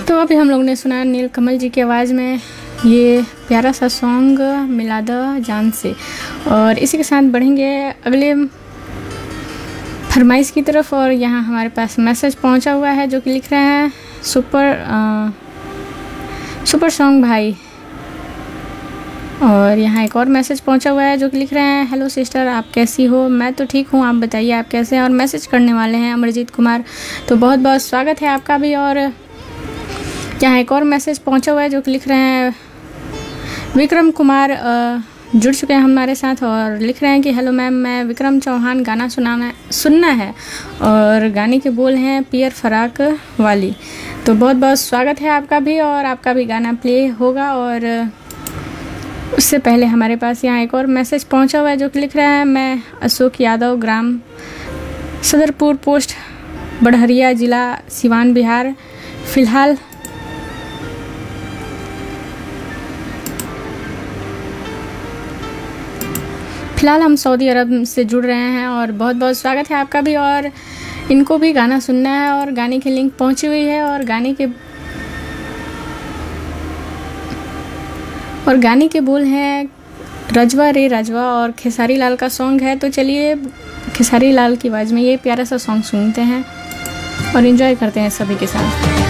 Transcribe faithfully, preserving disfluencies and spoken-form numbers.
तो अभी हम लोग ने सुना नीलकमल जी की आवाज़ में ये प्यारा सा सॉन्ग मिलादा जान से। और इसी के साथ बढ़ेंगे अगले फरमाइश की तरफ। और यहाँ हमारे पास मैसेज पहुँचा हुआ है जो कि लिख रहे हैं सुपर आ, सुपर सॉन्ग भाई। और यहाँ एक और मैसेज पहुँचा हुआ है जो कि लिख रहे हैं हेलो सिस्टर, आप कैसी हो? मैं तो ठीक हूँ, आप बताइए आप कैसे हैं? और मैसेज करने वाले हैं अमरजीत कुमार, तो बहुत बहुत स्वागत है आपका भी। और यहाँ एक और मैसेज पहुँचा हुआ है जो कि लिख रहे हैं विक्रम कुमार जुड़ चुके हैं हमारे साथ और लिख रहे हैं कि हेलो मैम, मैं विक्रम चौहान, गाना सुनाना सुनना है और गाने के बोल हैं पियर फराक वाली। तो बहुत बहुत स्वागत है आपका भी और आपका भी गाना प्ले होगा। और उससे पहले हमारे पास यहाँ एक और मैसेज पहुँचा हुआ है जो कि लिख रहा है मैं अशोक यादव, ग्राम सदरपुर, पोस्ट बढ़हरिया, ज़िला सिवान, बिहार। फ़िलहाल फ़िलहाल हम सऊदी अरब से जुड़ रहे हैं और बहुत बहुत स्वागत है आपका भी। और इनको भी गाना सुनना है और गाने की लिंक पहुंची हुई है और गाने के और गाने के बोल हैं रजवा रे रजवा और खेसारी लाल का सॉन्ग है। तो चलिए खेसारी लाल की आवाज़ में ये प्यारा सा सॉन्ग सुनते हैं और एंजॉय करते हैं सभी के साथ।